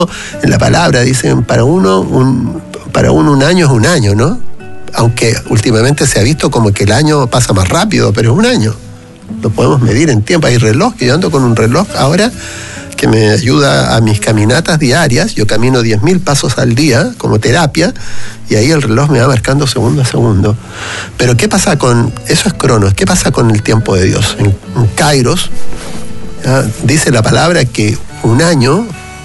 en la palabra dicen, para uno un año es un año, ¿no? Aunque últimamente se ha visto como que el año pasa más rápido, pero es un año. Lo podemos medir en tiempo. Hay reloj, que yo ando con un reloj ahora que me ayuda a mis caminatas diarias. Yo camino 10.000 pasos al día como terapia y ahí el reloj me va marcando segundo a segundo. Pero ¿qué pasa con...? Eso es Cronos. ¿Qué pasa con el tiempo de Dios? En Kairos, ¿ya? Dice la palabra que un año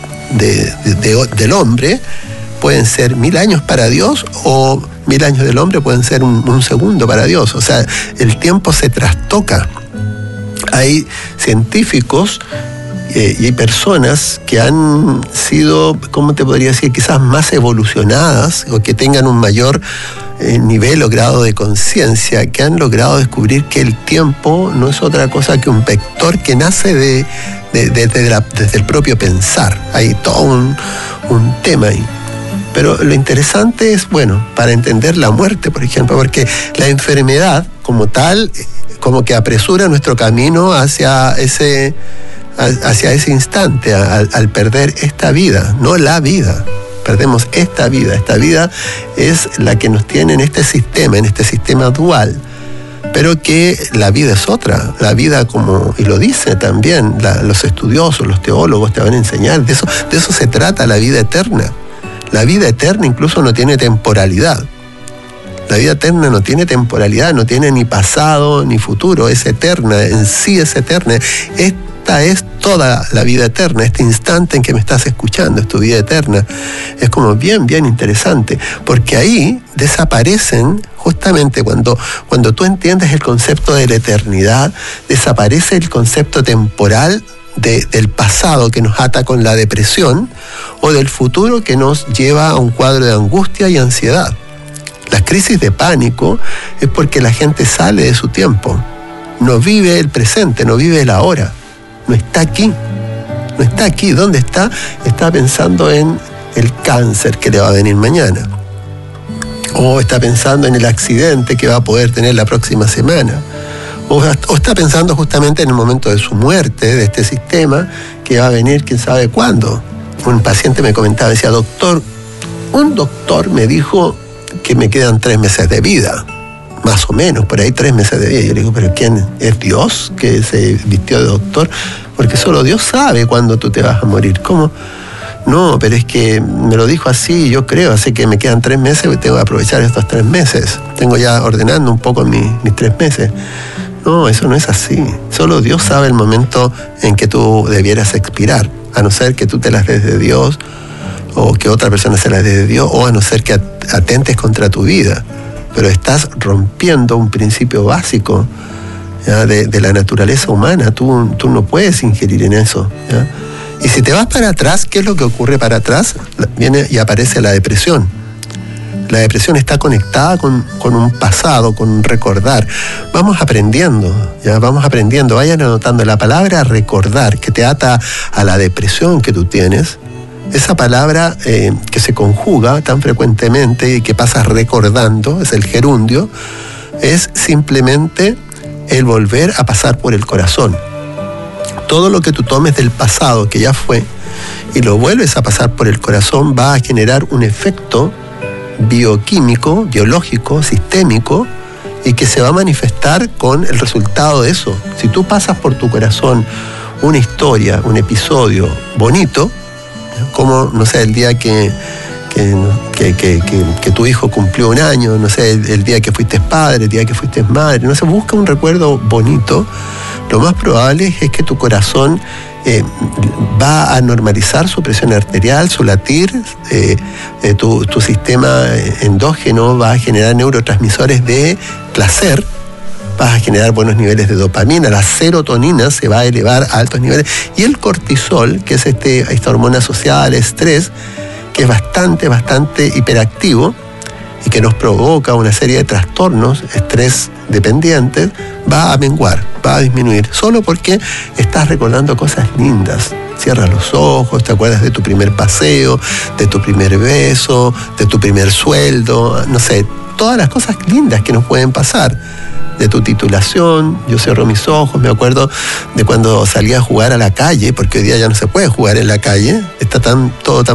del hombre pueden ser 1000 años para Dios, o 1000 años del hombre pueden ser un segundo para Dios. O sea, el tiempo se trastoca. Hay científicos y hay personas que han sido, ¿cómo te podría decir?, quizás más evolucionadas o que tengan un mayor nivel o grado de conciencia, que han logrado descubrir que el tiempo no es otra cosa que un vector que nace desde el propio pensar. Hay todo un tema ahí. Pero lo interesante es, bueno, para entender la muerte, por ejemplo, porque la enfermedad como tal, como que apresura nuestro camino hacia ese instante, al perder esta vida, no la vida. Perdemos esta vida. Esta vida es la que nos tiene en este sistema dual. Pero que la vida es otra. La vida, como, y lo dice también, los estudiosos, los teólogos te van a enseñar, de eso se trata la vida eterna. La vida eterna incluso no tiene temporalidad. La vida eterna no tiene temporalidad, no tiene ni pasado ni futuro, es eterna, en sí es eterna. Esta es toda la vida eterna, este instante en que me estás escuchando, es tu vida eterna. Es como bien interesante, porque ahí desaparecen, justamente cuando tú entiendes el concepto de la eternidad, desaparece el concepto temporal del pasado que nos ata con la depresión, o del futuro que nos lleva a un cuadro de angustia y ansiedad. Las crisis de pánico es porque la gente sale de su tiempo, no vive el presente, no vive el ahora, no está aquí. ¿Dónde está? Está pensando en el cáncer que le va a venir mañana, o está pensando en el accidente que va a poder tener la próxima semana, o está pensando justamente en el momento de su muerte, de este sistema que va a venir quién sabe cuándo. Un paciente me comentaba, decía, doctor, un doctor me dijo que me quedan 3 meses de vida, más o menos, por ahí 3 meses de vida. Yo le digo, ¿pero quién es Dios que se vistió de doctor? Porque solo Dios sabe cuándo tú te vas a morir. ¿Cómo? No, pero es que me lo dijo así, yo creo, así que me quedan 3 meses y tengo que aprovechar estos 3 meses. Tengo ya ordenando un poco mis 3 meses. No, eso no es así. Solo Dios sabe el momento en que tú debieras expirar, a no ser que tú te las des de Dios, o que otra persona se las dé de Dios, o a no ser que atentes contra tu vida. Pero estás rompiendo un principio básico, ¿ya?, de la naturaleza humana. Tú no puedes ingerir en eso, ¿ya? Y si te vas para atrás, ¿qué es lo que ocurre para atrás? Viene y aparece la depresión. La depresión está conectada con un pasado, con un recordar. Vamos aprendiendo, vayan anotando la palabra recordar, que te ata a la depresión que tú tienes. Esa palabra que se conjuga tan frecuentemente y que pasas recordando, es el gerundio, es simplemente el volver a pasar por el corazón. Todo lo que tú tomes del pasado que ya fue y lo vuelves a pasar por el corazón va a generar un efecto bioquímico, biológico, sistémico, y que se va a manifestar con el resultado de eso. Si tú pasas por tu corazón una historia, un episodio bonito, como, no sé, el día que tu hijo cumplió 1 año, no sé, el día que fuiste padre, el día que fuiste madre, no sé, busca un recuerdo bonito, lo más probable es que tu corazón va a normalizar su presión arterial, su latir, tu sistema endógeno va a generar neurotransmisores de placer, vas a generar buenos niveles de dopamina, la serotonina se va a elevar a altos niveles, y el cortisol, que es esta hormona asociada al estrés, que es bastante hiperactivo y que nos provoca una serie de trastornos, estrés dependientes, va a menguar, va a disminuir, solo porque estás recordando cosas lindas. Cierras los ojos, te acuerdas de tu primer paseo, de tu primer beso, de tu primer sueldo, no sé, todas las cosas lindas que nos pueden pasar. de tu titulación. Yo cierro mis ojos, me acuerdo de cuando salía a jugar a la calle, porque hoy día ya no se puede jugar en la calle, está todo tan